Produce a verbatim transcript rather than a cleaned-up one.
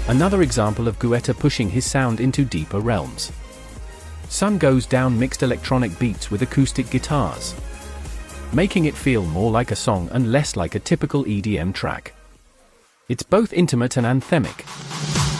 Another example of Guetta pushing his sound into deeper realms. Sun Goes Down mixed electronic beats with acoustic guitars, making it feel more like a song and less like a typical E D M track. It's both intimate and anthemic.